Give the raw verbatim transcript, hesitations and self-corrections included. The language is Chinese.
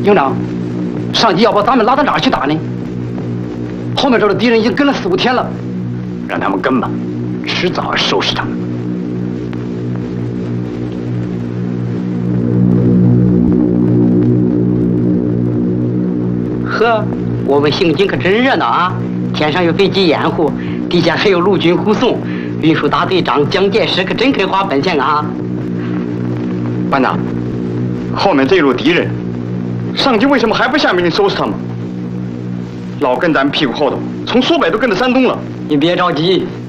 营长，上级要把咱们拉到哪儿去打呢？后面这的敌人已经跟了四五天了， 让他们跟吧，迟早要收拾他们。 呵，我们行军可真热闹啊！天上有飞机掩护，地下还有陆军护送，运输大队长蒋介石可真肯花本钱啊！ 班长，后面这一路敌人，上级为什么还不下命令收拾他们？老跟咱们屁股后头，从苏北都跟到山东了。 你别着急，